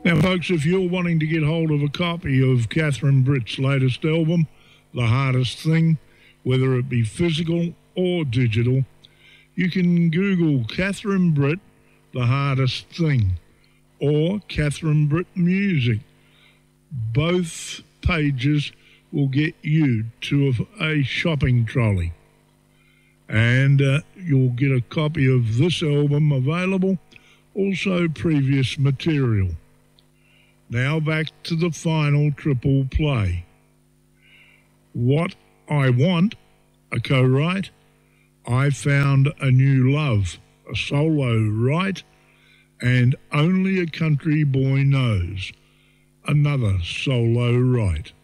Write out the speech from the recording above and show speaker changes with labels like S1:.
S1: Now, folks, if you're wanting to get hold of a copy of Catherine Britt's latest album, The Hardest Thing, whether it be physical or digital, you can Google Catherine Britt, The Hardest Thing, or Catherine Britt Music. Both pages will get you to a shopping trolley. And you'll get a copy of this album available, also previous material. Now back to the final triple play. What I Want, a co-write. I Found a New Love, a solo write. And Only a Country Boy Knows, another solo write.